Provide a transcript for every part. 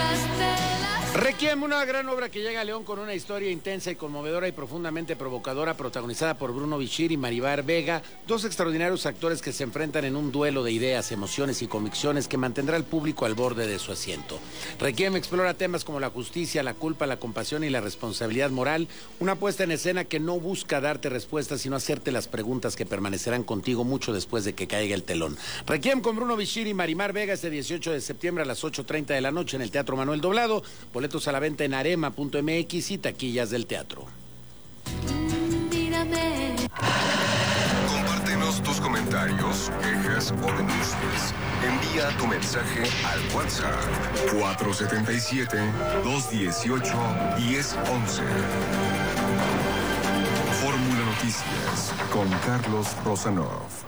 Requiem, una gran obra que llega a León con una historia intensa y conmovedora y profundamente provocadora, protagonizada por Bruno Bichir y Maribel Vega, dos extraordinarios actores que se enfrentan en un duelo de ideas, emociones y convicciones que mantendrá al público al borde de su asiento. Requiem explora temas como la justicia, la culpa, la compasión y la responsabilidad moral, una puesta en escena que no busca darte respuestas, sino hacerte las preguntas que permanecerán contigo mucho después de que caiga el telón. Requiem con Bruno Bichir y Maribel Vega este 18 de septiembre a las 8:30 de la noche en el Teatro Manuel Doblado. Boletos a la venta en arema.mx y taquillas del teatro. Compártenos tus comentarios, quejas o denuncias. Envía tu mensaje al WhatsApp 477-218-1011. Fórmula Noticias con Carlos Rosanov.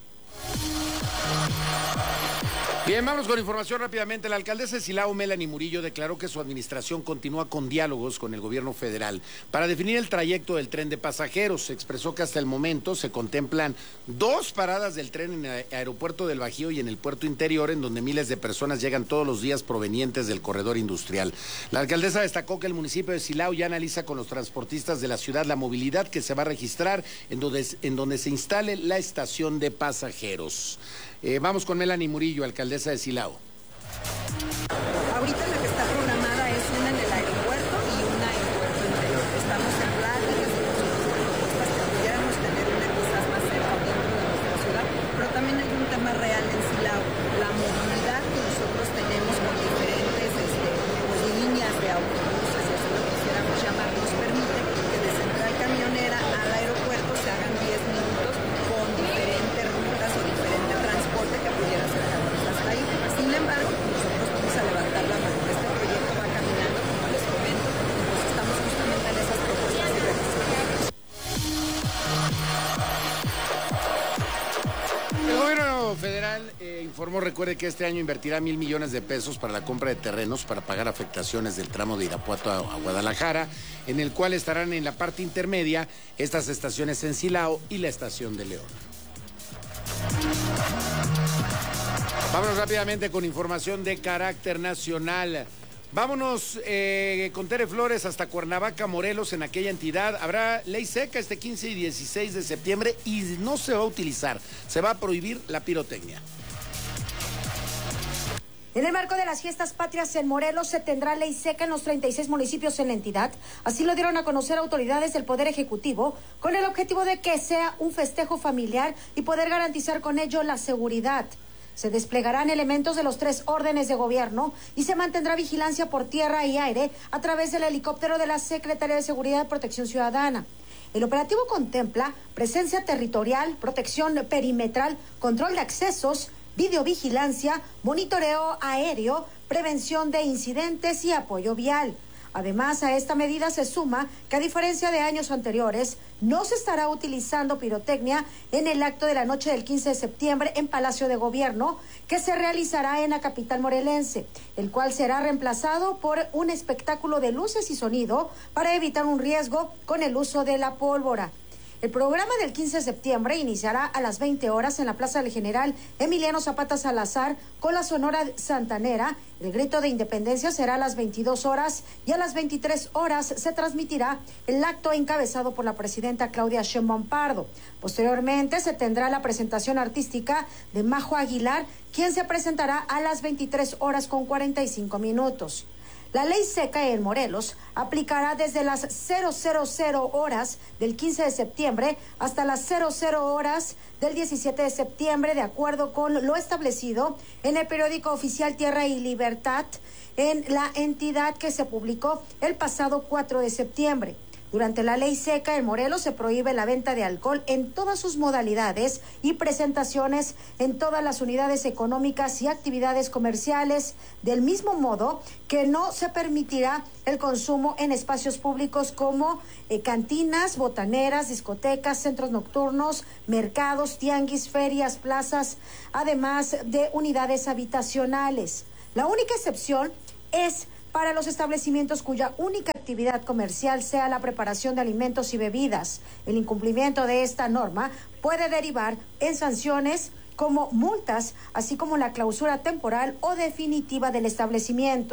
Bien, vamos con información rápidamente. La alcaldesa de Silao, Melanie Murillo, declaró que su administración continúa con diálogos con el gobierno federal para definir el trayecto del tren de pasajeros. Se expresó que hasta el momento se contemplan 2 paradas del tren en el aeropuerto del Bajío y en el puerto interior, en donde miles de personas llegan todos los días provenientes del corredor industrial. La alcaldesa destacó que el municipio de Silao ya analiza con los transportistas de la ciudad la movilidad que se va a registrar en donde se instale la estación de pasajeros. Vamos con Melanie Murillo, alcaldesa de Silao. Ahorita la que está programada es una en el aeropuerto y una en puerto interior. Estamos en pláticas y propuestas que pudiéramos tener una quizás más cerca dentro de nuestra ciudad, pero también hay un tema real en Silao, la movilidad que nosotros tenemos con diferentes líneas de autobuses, si así lo quisiéramos llamar, nos permite que de Central Camionera al aeropuerto se hagan 10 minutos con diferentes rutas o diferente transporte que pudiera ser hasta ahí. Sin embargo, nosotros vamos a levantar la mano. Este proyecto va caminando, como les comento, y pues estamos justamente en esas propuestas y revisiones. El gobierno federal informó, recuerde que este año invertirá 1,000 millones de pesos para la compra de terrenos para pagar afectaciones del tramo de Irapuato a Guadalajara, en el cual estarán en la parte intermedia estas estaciones en Silao y la estación de León. Vámonos rápidamente con información de carácter nacional. Vámonos con Tere Flores hasta Cuernavaca, Morelos. En aquella entidad habrá ley seca este 15 y 16 de septiembre y no se va a utilizar, se va a prohibir la pirotecnia. En el marco de las fiestas patrias en Morelos se tendrá ley seca en los 36 municipios en la entidad. Así lo dieron a conocer autoridades del Poder Ejecutivo, con el objetivo de que sea un festejo familiar y poder garantizar con ello la seguridad. Se desplegarán elementos de los 3 órdenes de gobierno y se mantendrá vigilancia por tierra y aire a través del helicóptero de la Secretaría de Seguridad y Protección Ciudadana. El operativo contempla presencia territorial, protección perimetral, control de accesos, videovigilancia, monitoreo aéreo, prevención de incidentes y apoyo vial. Además, a esta medida se suma que, a diferencia de años anteriores, no se estará utilizando pirotecnia en el acto de la noche del 15 de septiembre en Palacio de Gobierno, que se realizará en la capital morelense, el cual será reemplazado por un espectáculo de luces y sonido para evitar un riesgo con el uso de la pólvora. El programa del 15 de septiembre iniciará a las 20 horas en la Plaza del General Emiliano Zapata Salazar con la Sonora Santanera. El grito de independencia será a las 22 horas y a las 23 horas se transmitirá el acto encabezado por la presidenta Claudia Sheinbaum Pardo. Posteriormente se tendrá la presentación artística de Majo Aguilar, quien se presentará a las 23 horas con 45 minutos. La ley seca en Morelos aplicará desde las 000 horas del 15 de septiembre hasta las 00 horas del 17 de septiembre, de acuerdo con lo establecido en el periódico oficial Tierra y Libertad en la entidad, que se publicó el pasado 4 de septiembre. Durante la ley seca en Morelos se prohíbe la venta de alcohol en todas sus modalidades y presentaciones en todas las unidades económicas y actividades comerciales, del mismo modo que no se permitirá el consumo en espacios públicos como cantinas, botaneras, discotecas, centros nocturnos, mercados, tianguis, ferias, plazas, además de unidades habitacionales. La única excepción es para los establecimientos cuya única actividad comercial sea la preparación de alimentos y bebidas. El incumplimiento de esta norma puede derivar en sanciones como multas, así como la clausura temporal o definitiva del establecimiento.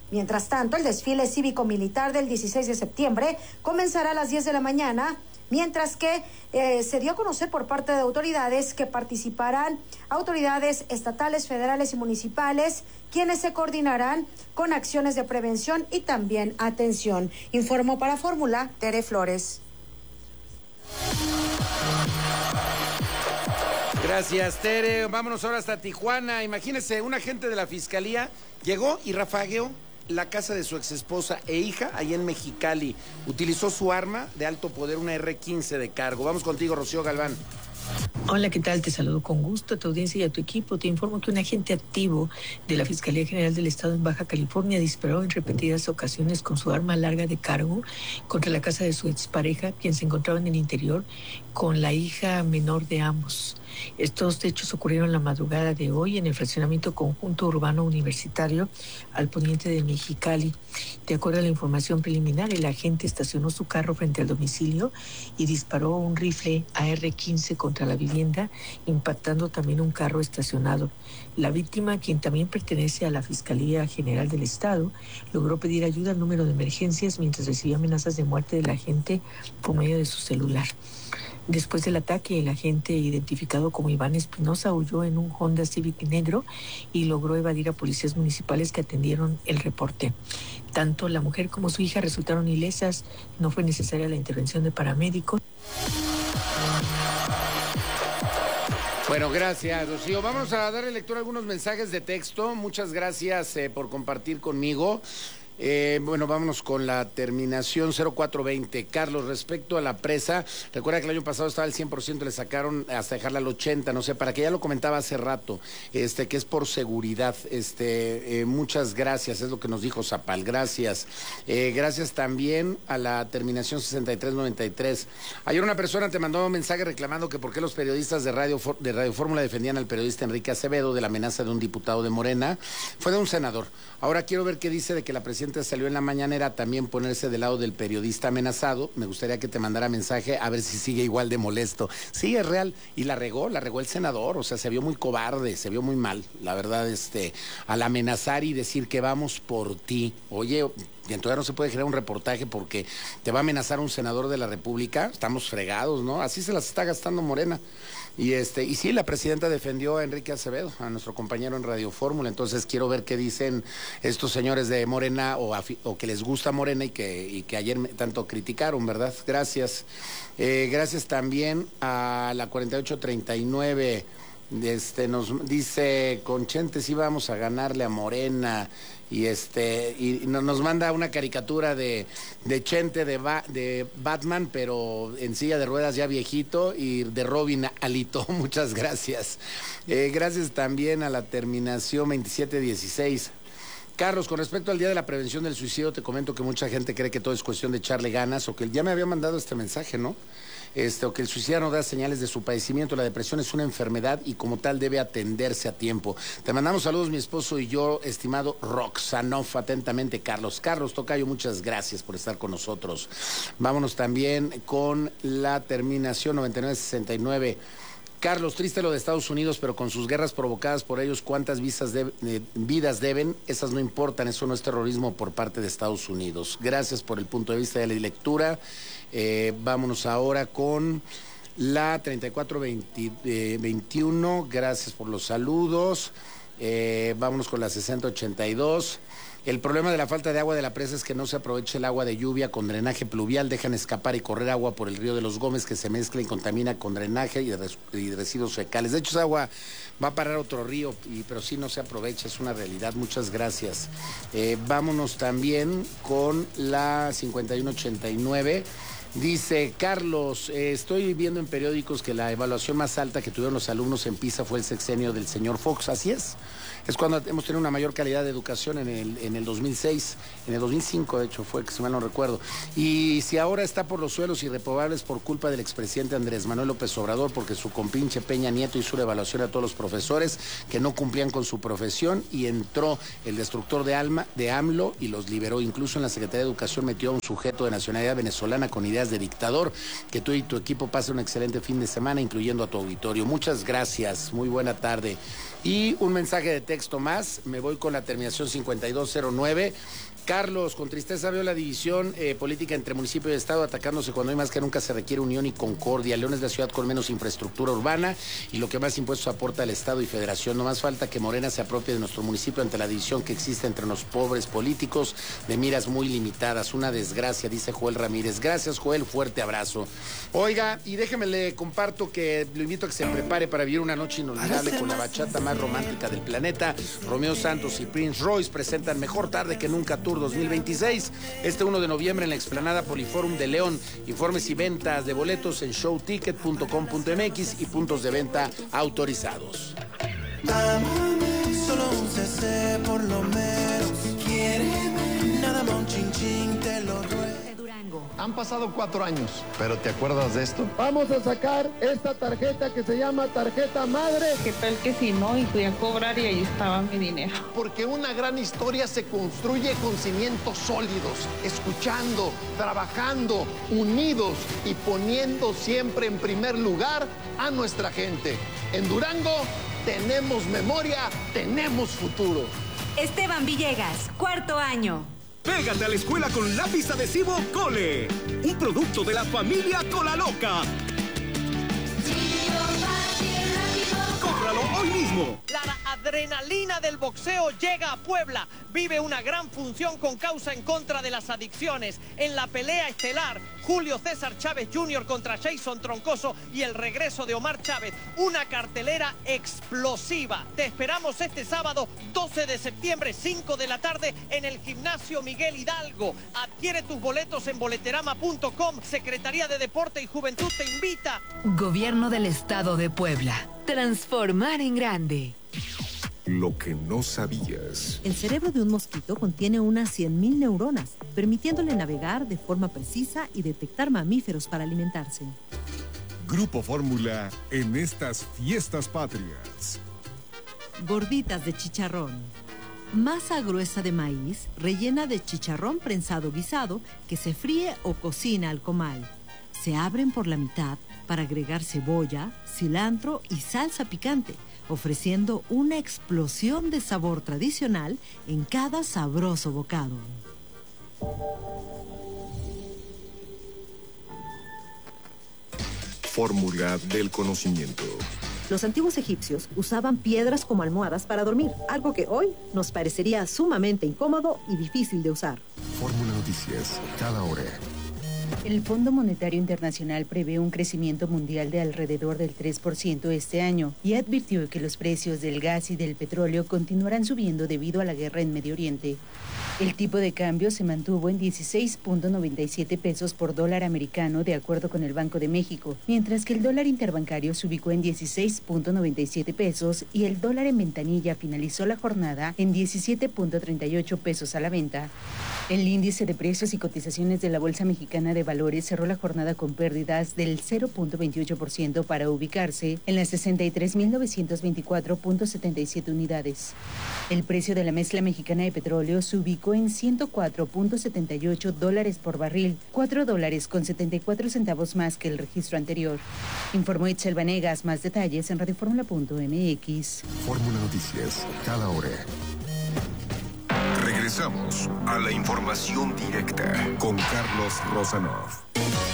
Mientras tanto, el desfile cívico-militar del 16 de septiembre comenzará a las 10 de la mañana, mientras que se dio a conocer por parte de autoridades que participarán autoridades estatales, federales y municipales, quienes se coordinarán con acciones de prevención y también atención. Informó para Fórmula, Tere Flores. Gracias, Tere. Vámonos ahora hasta Tijuana. Imagínese, un agente de la Fiscalía llegó y rafagueó la casa de su exesposa e hija allá en Mexicali. Utilizó su arma de alto poder, una R-15 de cargo. Vamos contigo, Rocío Galván. Hola, ¿qué tal? Te saludo con gusto a tu audiencia y a tu equipo. Te informo que un agente activo de la Fiscalía General del Estado en Baja California disparó en repetidas ocasiones con su arma larga de cargo contra la casa de su expareja, quien se encontraba en el interior con la hija menor de ambos. Estos hechos ocurrieron la madrugada de hoy en el fraccionamiento conjunto urbano universitario al poniente de Mexicali. De acuerdo a la información preliminar, el agente estacionó su carro frente al domicilio y disparó un rifle AR-15 contra la vivienda, impactando también un carro estacionado. La víctima, quien también pertenece a la Fiscalía General del Estado, logró pedir ayuda al número de emergencias mientras recibía amenazas de muerte del agente por medio de su celular. Después del ataque, el agente, identificado como Iván Espinosa, huyó en un Honda Civic negro y logró evadir a policías municipales que atendieron el reporte. Tanto la mujer como su hija resultaron ilesas, no fue necesaria la intervención de paramédicos. Bueno, gracias, Rocío. Vamos a darle lectura a algunos mensajes de texto. Muchas gracias por compartir conmigo. Bueno, vámonos con la terminación 0420. Carlos, respecto a la presa, recuerda que el año pasado estaba al 100%, le sacaron hasta dejarla al 80%, no sé, para que ya lo comentaba hace rato, que es por seguridad. Muchas gracias, es lo que nos dijo Zapal, gracias. Gracias también a la terminación 6393. Ayer una persona te mandó un mensaje reclamando que por qué los periodistas de Radio Fórmula defendían al periodista Enrique Acevedo de la amenaza de un diputado de Morena. Fue de un senador. Ahora quiero ver qué dice de que la presidenta salió en la mañanera también ponerse del lado del periodista amenazado. Me gustaría que te mandara mensaje a ver si sigue igual de molesto. Sí, es real. Y la regó el senador. O sea, se vio muy cobarde, se vio muy mal. La verdad, al amenazar y decir que vamos por ti. Oye, y entonces no se puede generar un reportaje porque te va a amenazar un senador de la República. Estamos fregados, ¿no? Así se las está gastando Morena. Y sí, la presidenta defendió a Enrique Acevedo, a nuestro compañero en Radio Fórmula. Entonces quiero ver qué dicen estos señores de Morena o que les gusta Morena y que ayer tanto criticaron, ¿verdad? Gracias. Gracias también a la 4839. Nos dice Conchente, sí vamos a ganarle a Morena. Y nos manda una caricatura de Chente de Batman, pero en silla de ruedas ya viejito, y de Robin Alito. Muchas gracias. Gracias también a la terminación 2716. Carlos, con respecto al Día de la Prevención del Suicidio, te comento que mucha gente cree que todo es cuestión de echarle ganas, o que ya me había mandado este mensaje, ¿no? O que el suicidio no da señales de su padecimiento. La depresión es una enfermedad y como tal debe atenderse a tiempo. Te mandamos saludos, mi esposo y yo, estimado Roxanov, atentamente, Carlos. Carlos Tocayo, muchas gracias por estar con nosotros. Vámonos también con la terminación 9969. Carlos, triste lo de Estados Unidos, pero con sus guerras provocadas por ellos, ¿cuántas vidas deben? Esas no importan, eso no es terrorismo por parte de Estados Unidos. Gracias por el punto de vista de la lectura. Vámonos ahora con la 3421. Gracias por los saludos. Vámonos con la 6082. El problema de la falta de agua de la presa es que no se aprovecha el agua de lluvia con drenaje pluvial, dejan escapar y correr agua por el río de los Gómez, que se mezcla y contamina con drenaje y residuos fecales. De hecho, esa agua va a parar a otro río, pero sí no se aprovecha, es una realidad. Muchas gracias. Vámonos también con la 5189. Dice Carlos, estoy viendo en periódicos que la evaluación más alta que tuvieron los alumnos en PISA fue el sexenio del señor Fox. Así es cuando hemos tenido una mayor calidad de educación en el 2006, en el 2005 de hecho fue, que si mal no recuerdo. Y si ahora está por los suelos irreprobables por culpa del expresidente Andrés Manuel López Obrador, porque su compinche Peña Nieto hizo una evaluación a todos los profesores que no cumplían con su profesión, y entró el destructor de AMLO y los liberó. Incluso en la Secretaría de Educación metió a un sujeto de nacionalidad venezolana con ideas de dictador. Que tú y tu equipo pasen un excelente fin de semana, incluyendo a tu auditorio. Muchas gracias, muy buena tarde. Y un mensaje de texto pretexto más. Me voy con la terminación 5209. Carlos, con tristeza veo la división política entre municipio y estado atacándose cuando hay más que nunca se requiere unión y concordia. León es la ciudad con menos infraestructura urbana y lo que más impuestos aporta al estado y federación. No más falta que Morena se apropie de nuestro municipio ante la división que existe entre los pobres políticos de miras muy limitadas. Una desgracia, dice Joel Ramírez. Gracias, Joel, fuerte abrazo. Oiga, y déjeme le comparto que lo invito a que se prepare para vivir una noche inolvidable con la bachata más romántica del planeta. Romeo Santos y Prince Royce presentan Mejor Tarde que Nunca Tour 2026, este 1 de noviembre en la explanada Poliforum de León. Informes y ventas de boletos en showticket.com.mx y puntos de venta autorizados. Solo un CC por lo menos. Quiéreme, nada más un chin chin, te lo ruego. Han pasado 4 años, pero ¿te acuerdas de esto? Vamos a sacar esta tarjeta que se llama tarjeta madre. ¿Qué tal que si no? Y fui a cobrar y ahí estaba mi dinero. Porque una gran historia se construye con cimientos sólidos, escuchando, trabajando, unidos y poniendo siempre en primer lugar a nuestra gente. En Durango tenemos memoria, tenemos futuro. Esteban Villegas, 4º año. Pégate a la escuela con lápiz adhesivo Cole, un producto de la familia Cola Loca. ¡Cómpralo hoy mismo! La adrenalina del boxeo llega a Puebla. Vive una gran función con causa en contra de las adicciones. En la pelea estelar, Julio César Chávez Jr. contra Jason Troncoso y el regreso de Omar Chávez. Una cartelera explosiva. Te esperamos este sábado 12 de septiembre, 5 de la tarde, en el Gimnasio Miguel Hidalgo. Adquiere tus boletos en boleterama.com. Secretaría de Deporte y Juventud te invita. Gobierno del Estado de Puebla. Transformar en grande. Lo que no sabías. El cerebro de un mosquito contiene unas 100.000 neuronas, permitiéndole navegar de forma precisa y detectar mamíferos para alimentarse. Grupo Fórmula en estas fiestas patrias. Gorditas de chicharrón. Masa gruesa de maíz rellena de chicharrón prensado guisado que se fríe o cocina al comal. Se abren por la mitad para agregar cebolla, cilantro y salsa picante, ofreciendo una explosión de sabor tradicional en cada sabroso bocado. Fórmula del conocimiento. Los antiguos egipcios usaban piedras como almohadas para dormir, algo que hoy nos parecería sumamente incómodo y difícil de usar. Fórmula Noticias, cada hora. El Fondo Monetario Internacional prevé un crecimiento mundial de alrededor del 3% este año y advirtió que los precios del gas y del petróleo continuarán subiendo debido a la guerra en Medio Oriente. El tipo de cambio se mantuvo en 16.97 pesos por dólar americano, de acuerdo con el Banco de México, mientras que el dólar interbancario se ubicó en 16.97 pesos y el dólar en ventanilla finalizó la jornada en 17.38 pesos a la venta. El índice de precios y cotizaciones de la Bolsa Mexicana de Valores cerró la jornada con pérdidas del 0.28% para ubicarse en las 63.924.77 unidades. El precio de la mezcla mexicana de petróleo se ubicó en $104.78 por barril, $4.74 más que el registro anterior. Informó Itzel Vanegas. Más detalles en radioformula.mx. Fórmula Noticias, cada hora. Regresamos a la información directa con Carlos Rosanov.